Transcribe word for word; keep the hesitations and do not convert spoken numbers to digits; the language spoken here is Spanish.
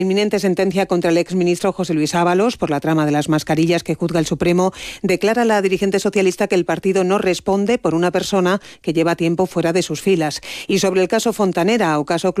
Inminente sentencia contra el exministro José Luis Ábalos por la trama de las mascarillas que juzga el Supremo. Declara la dirigente socialista que el partido no responde por una persona que lleva tiempo fuera de sus filas. Y sobre el caso Fontanera o caso